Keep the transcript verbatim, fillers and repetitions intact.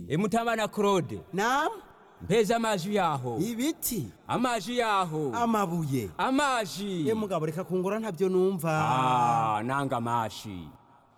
emutamana Claude, Naam, mpeza amaji yaho. ibiti, Amaji yaho. amabuye. Amaji. Ye mugabo reka kungora ntavyo numva. Ah, nanga amashi.